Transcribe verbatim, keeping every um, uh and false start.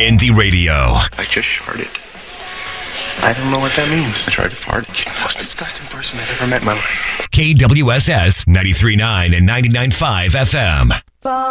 Indie Radio. I just farted. I don't know what that means. I tried to fart. You're the most disgusting person I've ever met in my life. K W S S ninety-three point nine and ninety-nine point five F M.